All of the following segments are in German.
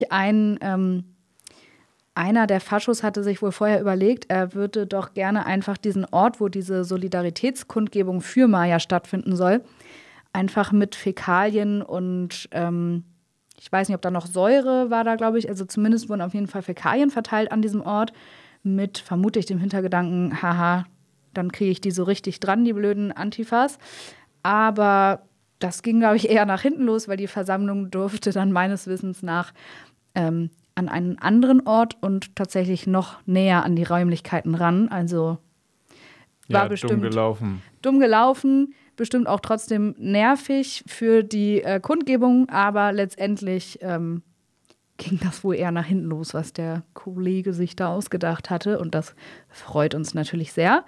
Einer der Faschos hatte sich wohl vorher überlegt, er würde doch gerne einfach diesen Ort, wo diese Solidaritätskundgebung für Maya stattfinden soll, einfach mit Fäkalien und ich weiß nicht, ob da noch Säure war da, glaube ich. Also zumindest wurden auf jeden Fall Fäkalien verteilt an diesem Ort mit vermutlich dem Hintergedanken, haha, dann kriege ich die so richtig dran, die blöden Antifas. Aber das ging, glaube ich, eher nach hinten los, weil die Versammlung durfte dann meines Wissens nach an einen anderen Ort und tatsächlich noch näher an die Räumlichkeiten ran. Also war bestimmt dumm gelaufen, bestimmt auch trotzdem nervig für die Kundgebung, aber letztendlich ging das wohl eher nach hinten los, was der Kollege sich da ausgedacht hatte. Und das freut uns natürlich sehr.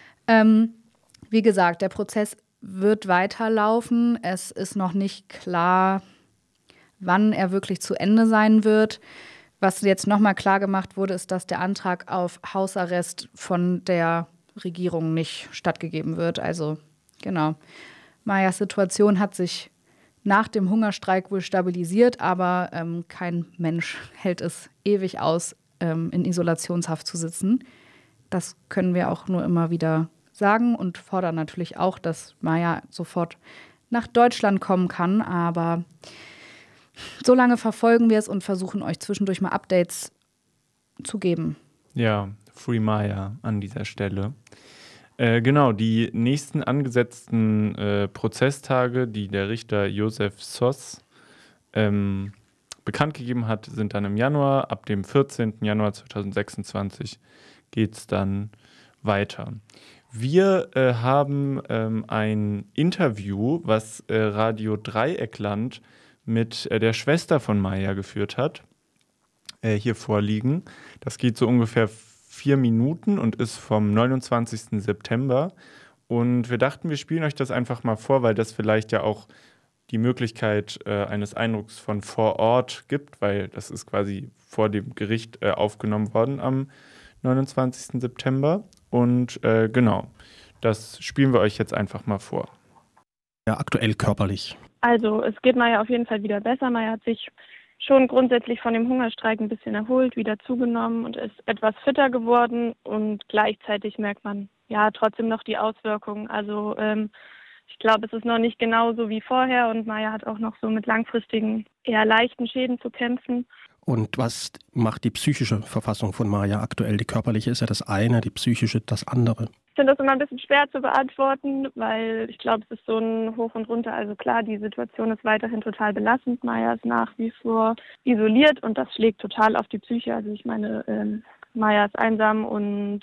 Wie gesagt, der Prozess wird weiterlaufen. Es ist noch nicht klar, wann er wirklich zu Ende sein wird. Was jetzt nochmal klar gemacht wurde, ist, dass der Antrag auf Hausarrest von der Regierung nicht stattgegeben wird. Also genau. Mayas Situation hat sich nach dem Hungerstreik wohl stabilisiert, aber kein Mensch hält es ewig aus, in Isolationshaft zu sitzen. Das können wir auch nur immer wieder sagen und fordern natürlich auch, dass Maya sofort nach Deutschland kommen kann. Aber solange verfolgen wir es und versuchen euch zwischendurch mal Updates zu geben. Ja, Free Maya an dieser Stelle. Genau, die nächsten angesetzten Prozesstage, die der Richter Josef Soss bekannt gegeben hat, sind dann im Januar. Ab dem 14. Januar 2026 geht es dann weiter. Wir haben ein Interview, was Radio Dreieckland mit der Schwester von Maya geführt hat, hier vorliegen. Das geht so ungefähr 4 Minuten und ist vom 29. September. Und wir dachten, wir spielen euch das einfach mal vor, weil das vielleicht ja auch die Möglichkeit eines Eindrucks von vor Ort gibt, weil das ist quasi vor dem Gericht aufgenommen worden am 29. September. Und genau, das spielen wir euch jetzt einfach mal vor. Ja, aktuell körperlich. Also es geht Maya auf jeden Fall wieder besser. Maya hat sich schon grundsätzlich von dem Hungerstreik ein bisschen erholt, wieder zugenommen und ist etwas fitter geworden. Und gleichzeitig merkt man ja trotzdem noch die Auswirkungen. Also ich glaube, es ist noch nicht genauso wie vorher und Maya hat auch noch so mit langfristigen, eher leichten Schäden zu kämpfen. Und was macht die psychische Verfassung von Maya aktuell? Die körperliche ist ja das eine, die psychische das andere. Ich finde das immer ein bisschen schwer zu beantworten, weil ich glaube, es ist so ein Hoch und Runter. Also klar, die Situation ist weiterhin total belastend. Maya ist nach wie vor isoliert und das schlägt total auf die Psyche. Also ich meine, Maya ist einsam und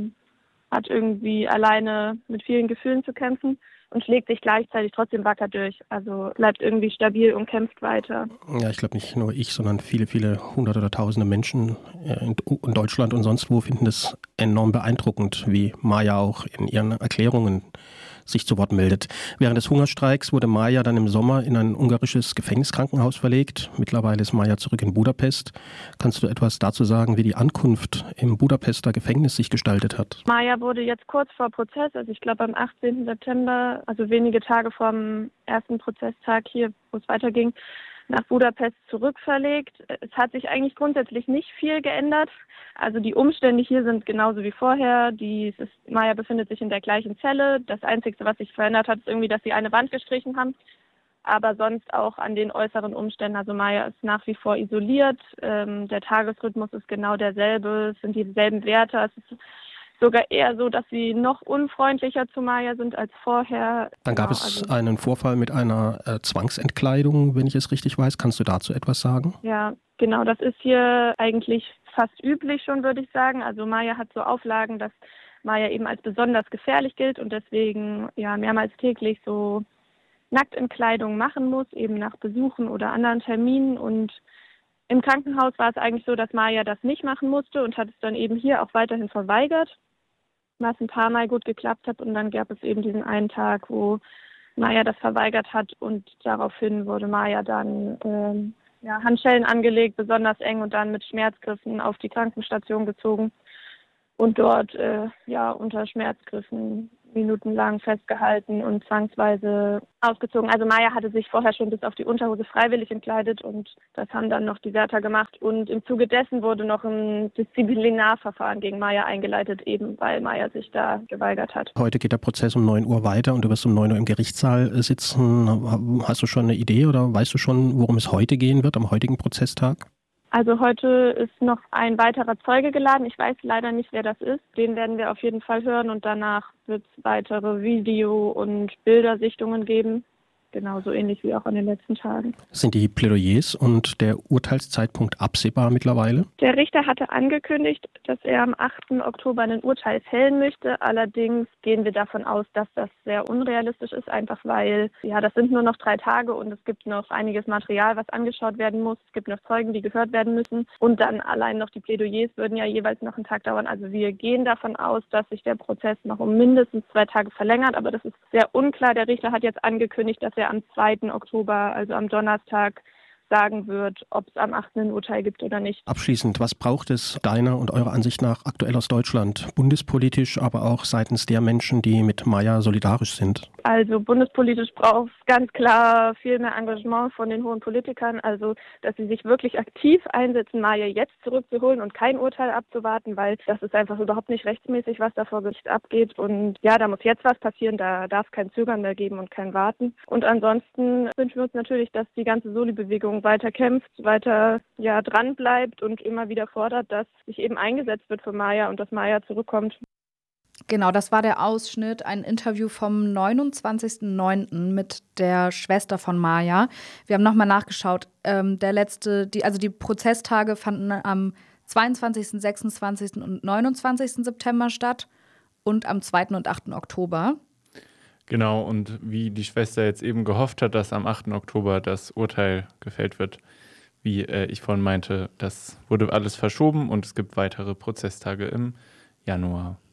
hat irgendwie alleine mit vielen Gefühlen zu kämpfen und schlägt sich gleichzeitig trotzdem wacker durch. Also bleibt irgendwie stabil und kämpft weiter. Ja, ich glaube nicht nur ich, sondern viele, viele hunderte oder tausende Menschen in Deutschland und sonst wo finden es enorm beeindruckend, wie Maya auch in ihren Erklärungen sich zu Wort meldet. Während des Hungerstreiks wurde Maya dann im Sommer in ein ungarisches Gefängniskrankenhaus verlegt. Mittlerweile ist Maya zurück in Budapest. Kannst du etwas dazu sagen, wie die Ankunft im Budapester Gefängnis sich gestaltet hat? Maya wurde jetzt kurz vor Prozess, also ich glaube am 18. September, also wenige Tage vor dem ersten Prozesstag hier, wo es weiterging, nach Budapest zurückverlegt. Es hat sich eigentlich grundsätzlich nicht viel geändert. Also die Umstände hier sind genauso wie vorher. Maya befindet sich in der gleichen Zelle. Das Einzige, was sich verändert hat, ist irgendwie, dass sie eine Wand gestrichen haben. Aber sonst auch an den äußeren Umständen. Also Maya ist nach wie vor isoliert. Der Tagesrhythmus ist genau derselbe. Es sind dieselben Werte. Es ist sogar eher so, dass sie noch unfreundlicher zu Maya sind als vorher. Dann gab es einen Vorfall mit einer Zwangsentkleidung, wenn ich es richtig weiß. Kannst du dazu etwas sagen? Ja, genau. Das ist hier eigentlich fast üblich schon, würde ich sagen. Also Maya hat so Auflagen, dass Maya eben als besonders gefährlich gilt und deswegen ja mehrmals täglich so Nacktentkleidung machen muss, eben nach Besuchen oder anderen Terminen. Und im Krankenhaus war es eigentlich so, dass Maya das nicht machen musste und hat es dann eben hier auch weiterhin verweigert, was ein paar Mal gut geklappt hat. Und dann gab es eben diesen einen Tag, wo Maya das verweigert hat und daraufhin wurde Maya dann Handschellen angelegt, besonders eng und dann mit Schmerzgriffen auf die Krankenstation gezogen und dort unter Schmerzgriffen minutenlang festgehalten und zwangsweise ausgezogen. Also Maya hatte sich vorher schon bis auf die Unterhose freiwillig entkleidet und das haben dann noch die Wärter gemacht. Und im Zuge dessen wurde noch ein Disziplinarverfahren gegen Maya eingeleitet, eben weil Maya sich da geweigert hat. Heute geht der Prozess um 9 Uhr weiter und du wirst um 9 Uhr im Gerichtssaal sitzen. Hast du schon eine Idee oder weißt du schon, worum es heute gehen wird, am heutigen Prozesstag? Also heute ist noch ein weiterer Zeuge geladen. Ich weiß leider nicht, wer das ist. Den werden wir auf jeden Fall hören und danach wird es weitere Video- und Bildersichtungen geben. Genauso ähnlich wie auch an den letzten Tagen. Sind die Plädoyers und der Urteilszeitpunkt absehbar mittlerweile? Der Richter hatte angekündigt, dass er am 8. Oktober ein Urteil fällen möchte. Allerdings gehen wir davon aus, dass das sehr unrealistisch ist, einfach weil, das sind nur noch 3 Tage und es gibt noch einiges Material, was angeschaut werden muss. Es gibt noch Zeugen, die gehört werden müssen. Und dann allein noch die Plädoyers würden ja jeweils noch einen Tag dauern. Also wir gehen davon aus, dass sich der Prozess noch um mindestens 2 Tage verlängert. Aber das ist sehr unklar. Der Richter hat jetzt angekündigt, dass er am 2. Oktober, also am Donnerstag, sagen wird, ob es am 8. ein Urteil gibt oder nicht. Abschließend, was braucht es deiner und eurer Ansicht nach aktuell aus Deutschland, bundespolitisch, aber auch seitens der Menschen, die mit Maya solidarisch sind? Also bundespolitisch braucht es ganz klar viel mehr Engagement von den hohen Politikern, also dass sie sich wirklich aktiv einsetzen, Maya jetzt zurückzuholen und kein Urteil abzuwarten, weil das ist einfach überhaupt nicht rechtsmäßig, was da vor Gericht abgeht. Und da muss jetzt was passieren, da darf kein Zögern mehr geben und kein Warten. Und ansonsten wünschen wir uns natürlich, dass die ganze Soli-Bewegung weiter kämpft, weiter dran bleibt und immer wieder fordert, dass sich eben eingesetzt wird für Maya und dass Maya zurückkommt. Genau, das war der Ausschnitt, ein Interview vom 29.09. mit der Schwester von Maya. Wir haben nochmal nachgeschaut. Die Prozesstage fanden am 22., 26. und 29. September statt und am 2. und 8. Oktober. Genau, und wie die Schwester jetzt eben gehofft hat, dass am 8. Oktober das Urteil gefällt wird, wie ich vorhin meinte, das wurde alles verschoben und es gibt weitere Prozesstage im Januar.